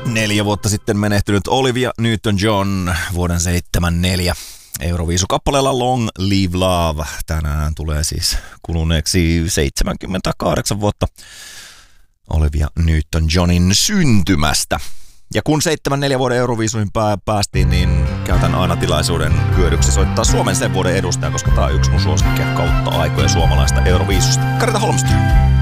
4 vuotta sitten menehtynyt Olivia Newton-John vuoden 1974 Euroviisukappaleella Long Live Love. Tänään tulee siis kuluneeksi 78 vuotta Olivia Newton-Johnin syntymästä. Ja kun 74 vuoden Euroviisuihin päästiin, niin käytän aina tilaisuuden hyödyksi soittaa Suomen sen vuoden edustaja, koska tää on yksi mun suosikkia kautta aikoja suomalaista Euroviisusta. Karita Holmström.